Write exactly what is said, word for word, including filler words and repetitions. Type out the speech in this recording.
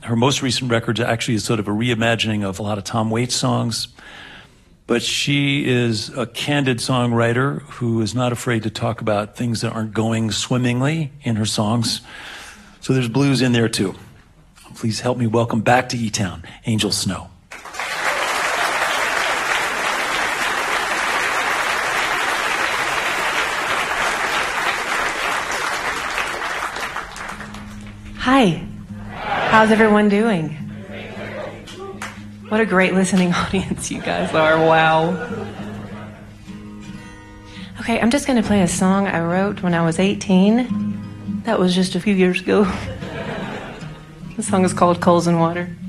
Her most recent record actually is sort of a reimagining of a lot of Tom Waits songs. But she is a candid songwriter who is not afraid to talk about things that aren't going swimmingly in her songs. So there's blues in there too. Please help me welcome back to E-Town, Angel Snow. Hi. How's everyone doing? What a great listening audience you guys are. Wow. Okay, I'm just going to play a song I wrote when I was eighteen. That was just a few years ago. The song is called Coals and Water.